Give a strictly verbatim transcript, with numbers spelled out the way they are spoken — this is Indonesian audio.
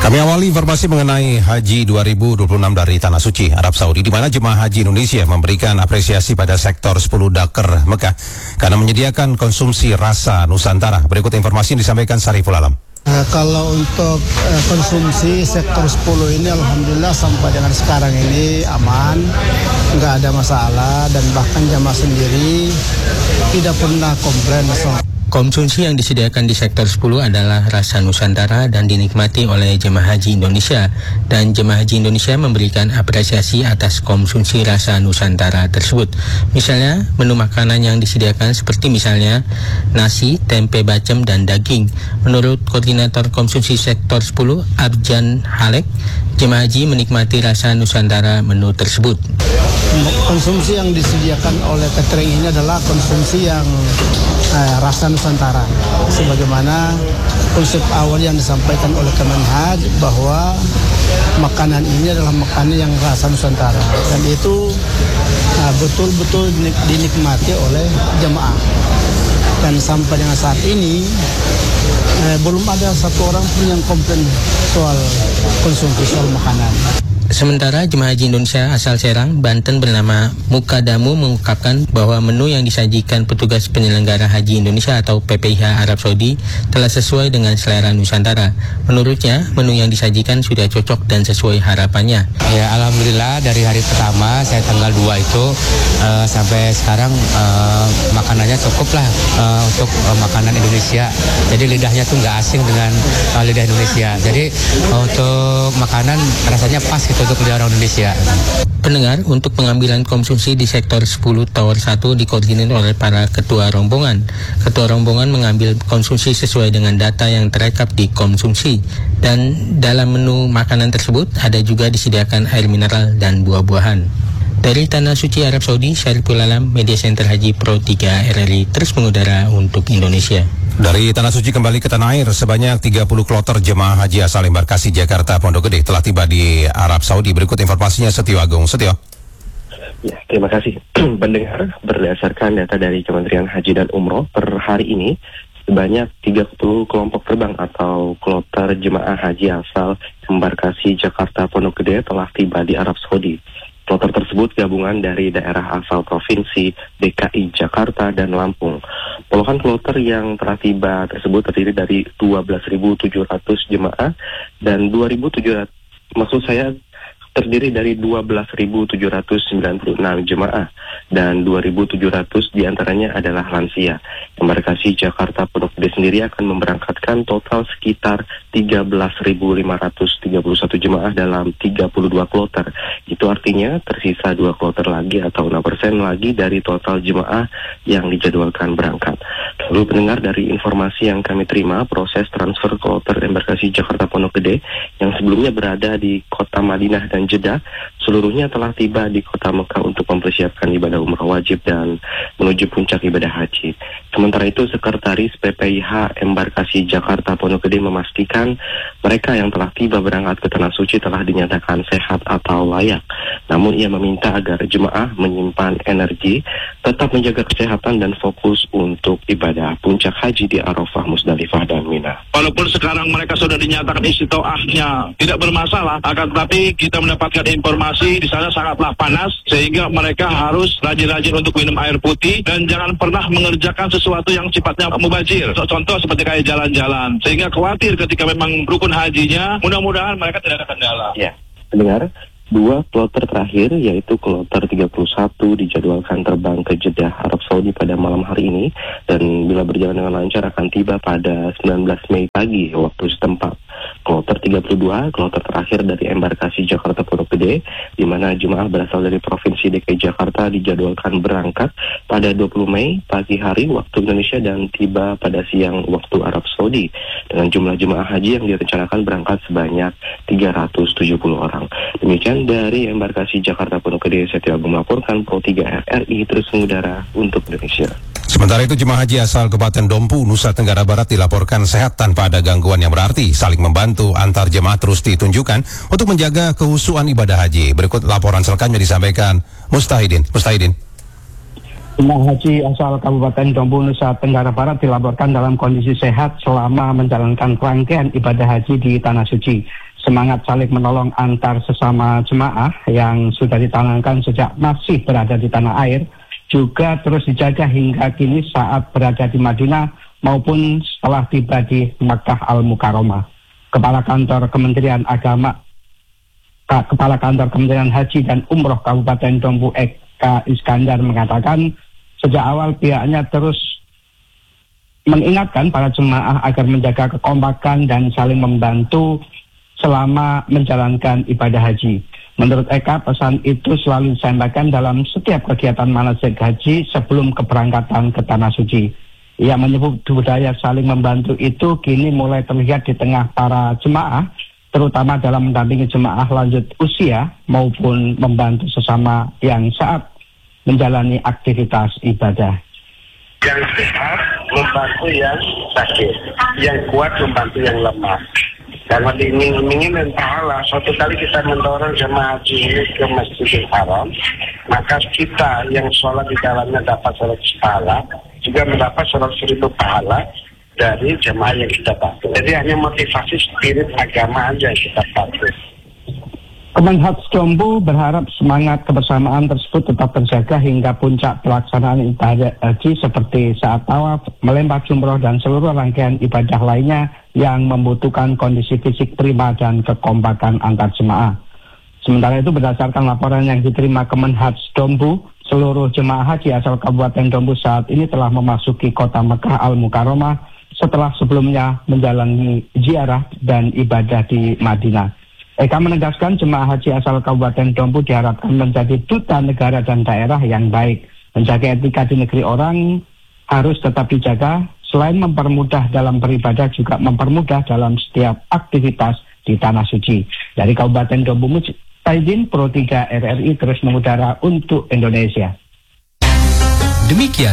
Kami awali informasi mengenai Haji dua ribu dua puluh enam dari Tanah Suci, Arab Saudi, di mana jemaah haji Indonesia memberikan apresiasi pada sektor sepuluh Dakar Mekah karena menyediakan konsumsi rasa Nusantara. Berikut informasi yang disampaikan Sariful Alam. Uh, kalau untuk uh, konsumsi sektor sepuluh ini alhamdulillah sampai dengan sekarang ini aman, nggak ada masalah, dan bahkan jamaah sendiri tidak pernah komplain masalah. Konsumsi yang disediakan di sektor sepuluh adalah rasa Nusantara dan dinikmati oleh jemaah haji Indonesia, dan jemaah haji Indonesia memberikan apresiasi atas konsumsi rasa Nusantara tersebut. Misalnya, menu makanan yang disediakan seperti misalnya nasi, tempe bacem, dan daging. Menurut Koordinator Konsumsi Sektor sepuluh, Abjan Halek, jemaah haji menikmati rasa Nusantara menu tersebut. Konsumsi yang disediakan oleh catering ini adalah konsumsi yang eh, rasa Nusantara, sebagaimana konsep awal yang disampaikan oleh Kemenhaj bahwa makanan ini adalah makanan yang rasa Nusantara, dan itu nah, betul-betul dinikmati oleh jemaah. Dan sampai dengan saat ini eh, belum ada satu orang pun yang komplain soal konsumsi soal makanan. Sementara jemaah haji Indonesia asal Serang, Banten bernama Mukadamu mengungkapkan bahwa menu yang disajikan petugas penyelenggara haji Indonesia atau P P I H Arab Saudi telah sesuai dengan selera Nusantara. Menurutnya, menu yang disajikan sudah cocok dan sesuai harapannya. Ya, alhamdulillah dari hari pertama saya tanggal dua itu uh, sampai sekarang uh, makanannya cukup lah uh, untuk uh, makanan Indonesia. Jadi lidahnya tuh nggak asing dengan uh, lidah Indonesia. Jadi uh, untuk makanan rasanya pas gitu untuk lidah orang Indonesia. Pendengar, untuk pengambilan konsumsi di sektor sepuluh Tower satu dikoordinir oleh para ketua rombongan. Ketua rombongan mengambil konsumsi sesuai dengan data yang terekap di konsumsi. Dan dalam menu makanan tersebut ada juga disediakan air mineral dan buah-buahan. Dari Tanah Suci Arab Saudi, Sariful Alam, Media Center Haji Pro tiga R R I terus mengudara untuk Indonesia. Dari Tanah Suci kembali ke tanah air, sebanyak tiga puluh kloter jemaah haji asal embarkasi Jakarta Pondok Gede telah tiba di Arab Saudi. Berikut informasinya Setio Agung. Setio. Ya, terima kasih. Pendengar, berdasarkan data dari Kementerian Haji dan Umroh per hari ini, sebanyak tiga puluh kelompok terbang atau kloter jemaah haji asal embarkasi Jakarta Pondok Gede telah tiba di Arab Saudi. Kloter tersebut gabungan dari daerah asal provinsi D K I Jakarta dan Lampung. Puluhan kloter yang telah tiba tersebut terdiri dari dua belas ribu tujuh ratus jemaah dan dua ribu tujuh ratus, maksud saya terdiri dari dua belas ribu tujuh ratus sembilan puluh enam jemaah dan dua ribu tujuh ratus diantaranya adalah lansia. Embarkasi Jakarta Pondok Gede sendiri akan memberangkatkan total sekitar tiga belas ribu lima ratus tiga puluh satu jemaah dalam tiga puluh dua kloter. Itu artinya tersisa dua kloter lagi atau enam persen lagi dari total jemaah yang dijadwalkan berangkat. Lalu pendengar, dari informasi yang kami terima, proses transfer kloter embarkasi Jakarta Pondok Gede yang sebelumnya berada di kota Madinah dan Jeddah, seluruhnya telah tiba di kota Mekah untuk mempersiapkan ibadah umrah wajib dan menuju puncak ibadah haji. Sementara itu, Sekretaris P P I H Embarkasi Jakarta Pondok Gede memastikan mereka yang telah tiba berangkat ke Tanah Suci telah dinyatakan sehat atau layak. Namun ia meminta agar jemaah menyimpan energi, tetap menjaga kesehatan dan fokus untuk ibadah puncak haji di Arafah, Musdalifah, dan Mina. Walaupun sekarang mereka sudah dinyatakan istitoahnya tidak bermasalah, akan tetapi kita mendapatkan informasi di sana sangatlah panas, sehingga mereka harus rajin-rajin untuk minum air putih dan jangan pernah mengerjakan sesuatu yang sifatnya mubazir. Contoh seperti kayak jalan-jalan, sehingga khawatir ketika memang rukun hajinya, mudah-mudahan mereka tidak ada kendala. Ya, pendengar, dua kloter terakhir yaitu kloter tiga puluh satu dijadwalkan terbang ke Jeddah, Arab Saudi pada malam hari ini, dan bila berjalan dengan lancar akan tiba pada sembilan belas Mei pagi waktu setempat. Kloter tiga puluh dua, kloter terakhir dari embarkasi Jakarta Pondok Gede, di mana jemaah berasal dari Provinsi D K I Jakarta dijadwalkan berangkat pada dua puluh Mei pagi hari waktu Indonesia dan tiba pada siang waktu Arab Saudi, dengan jumlah jemaah haji yang direncanakan berangkat sebanyak tiga ratus tujuh puluh orang. Demikian dari embarkasi Jakarta Pondok Gede, Setio Agung melaporkan Pro tiga R R I terus mengudara untuk Indonesia. Sementara itu, jemaah haji asal Kabupaten Dompu, Nusa Tenggara Barat dilaporkan sehat tanpa ada gangguan yang berarti. Saling membantu antar jemaah terus ditunjukkan untuk menjaga kehusuan ibadah haji. Berikut laporan selengkapnya disampaikan Mustahidin. Mustahidin. Jemaah haji asal Kabupaten Dompu, Nusa Tenggara Barat dilaporkan dalam kondisi sehat selama menjalankan rangkaian ibadah haji di Tanah Suci. semangat saling menolong antar sesama jemaah yang sudah ditanamkan sejak masih berada di tanah air juga terus dijaga hingga kini saat berada di Madinah maupun setelah tiba di Makkah Al-Mukarramah. Kepala Kantor Kementerian Agama Kepala Kantor Kementerian Haji dan Umroh Kabupaten Dompu Eka Iskandar mengatakan sejak awal pihaknya terus mengingatkan para jemaah agar menjaga kekompakan dan saling membantu selama menjalankan ibadah haji. Menurut Eka, pesan itu selalu disampaikan dalam setiap kegiatan manasik haji sebelum keberangkatan ke Tanah Suci. Ia menyebut budaya saling membantu itu kini mulai terlihat di tengah para jemaah, terutama dalam mendampingi jemaah lanjut usia maupun membantu sesama yang saat menjalani aktivitas ibadah. Yang sehat membantu yang sakit, yang kuat membantu yang lemah. Karena diiming-imingi dan pahala, suatu kali kita mendorong jemaah haji ini ke Masjidil Haram, maka kita yang sholat di dalamnya dapat seratus pahala, juga mendapat seratus ribu pahala dari jemaah yang kita bantu. Jadi hanya motivasi spirit agama aja yang kita bantu. Kemenhaj Dompu berharap semangat kebersamaan tersebut tetap terjaga hingga puncak pelaksanaan ibadah haji seperti saat tawaf, melempar jumroh dan seluruh rangkaian ibadah lainnya yang membutuhkan kondisi fisik prima dan kekompakan antar jemaah. Sementara itu berdasarkan laporan yang diterima Kemenhaj Dompu, seluruh jemaah haji asal Kabupaten Dompu saat ini telah memasuki kota Makkah Al-Mukarramah setelah sebelumnya menjalani ziarah dan ibadah di Madinah. Eka menegaskan jemaah haji asal Kabupaten Dompu diharapkan menjadi duta negara dan daerah yang baik. Menjaga etika di negeri orang harus tetap dijaga, selain mempermudah dalam beribadah juga mempermudah dalam setiap aktivitas di Tanah Suci. Dari Kabupaten Dompu, Mujtahidin Pro tiga R R I terus mengudara untuk Indonesia. Demikian